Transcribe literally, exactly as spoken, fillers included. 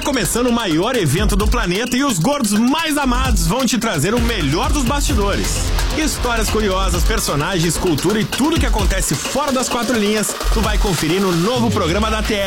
começando o maior evento do planeta e os gordos mais amados vão te trazer o melhor dos bastidores. Histórias curiosas, personagens, cultura e tudo que acontece fora das quatro linhas, tu vai conferir no novo programa da T